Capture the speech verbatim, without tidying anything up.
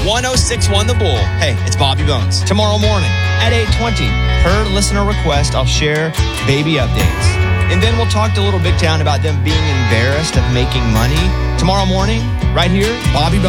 one oh six one The Bull. Hey, it's Bobby Bones. Tomorrow morning at eight twenty, per listener request, I'll share baby updates. And then we'll talk to Little Big Town about them being embarrassed of making money. Tomorrow morning, right here, Bobby Bones.